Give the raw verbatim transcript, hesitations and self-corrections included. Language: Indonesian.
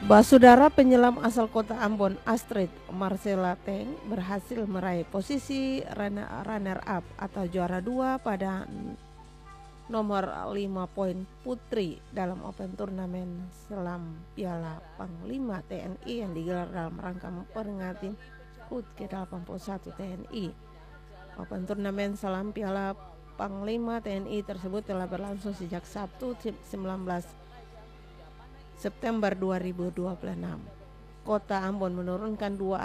Basudara penyelam asal kota Ambon Astrid Marcella Teng berhasil meraih posisi runner-up atau juara dua pada nomor lima poin putri dalam Open Turnamen Selam Piala Panglima T N I yang digelar dalam rangka memperingati H U T ke delapan puluh satu T N I. Open Turnamen Selam Piala Panglima T N I tersebut telah berlangsung sejak Sabtu sembilan belas September dua ribu dua puluh enam. Kota Ambon menurunkan dua